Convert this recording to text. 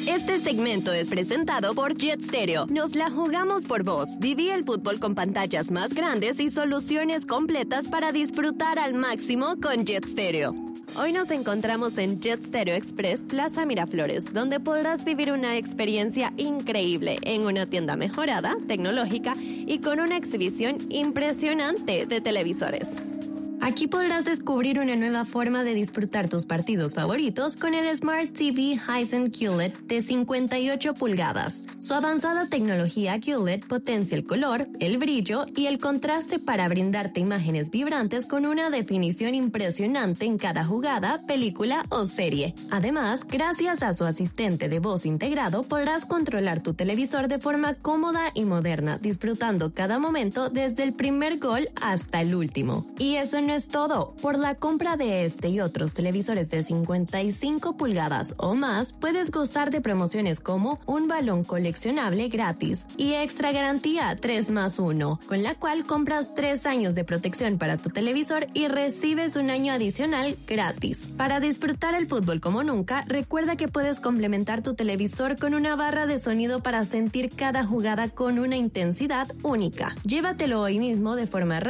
Este segmento es presentado por Jet Stereo. Nos la jugamos por vos. Viví el fútbol con pantallas más grandes y soluciones completas para disfrutar al máximo con Jet Stereo. Hoy nos encontramos en Jet Stereo Express Plaza Miraflores, donde podrás vivir una experiencia increíble en una tienda mejorada, tecnológica y con una exhibición impresionante de televisores. Aquí podrás descubrir una nueva forma de disfrutar tus partidos favoritos con el Smart TV Hisense QLED de 58 pulgadas. Su avanzada tecnología QLED potencia el color, el brillo y el contraste para brindarte imágenes vibrantes con una definición impresionante en cada jugada, película o serie. Además, gracias a su asistente de voz integrado, podrás controlar tu televisor de forma cómoda y moderna, disfrutando cada momento desde el primer gol hasta el último. Y eso no es todo. Por la compra de este y otros televisores de 55 pulgadas o más, puedes gozar de promociones como un balón coleccionable gratis y extra garantía 3+1, con la cual compras 3 años de protección para tu televisor y recibes un año adicional gratis. Para disfrutar el fútbol como nunca, recuerda que puedes complementar tu televisor con una barra de sonido para sentir cada jugada con una intensidad única. Llévatelo hoy mismo de forma